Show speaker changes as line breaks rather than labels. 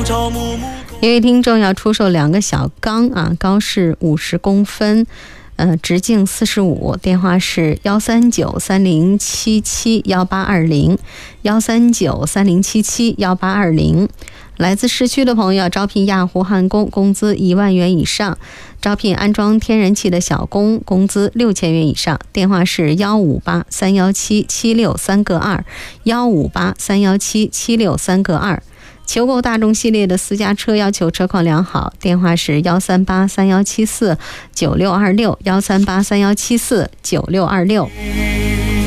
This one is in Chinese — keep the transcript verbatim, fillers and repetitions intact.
一位听众要出售两个小缸啊，高是五十公分，呃，直径四十五，电话是幺三九三零七七幺八二零，幺三九三零七七幺八二零。来自市区的朋友招聘亚湖焊工，工资一万元以上；招聘安装天然气的小工，工资六千元以上。电话是幺五八三幺七七六三个二，幺五八三幺七七六三个二。求购大众系列的私家车，要求车况良好，电话是幺三八三幺七四九六二六，幺三八三幺七四九六二六。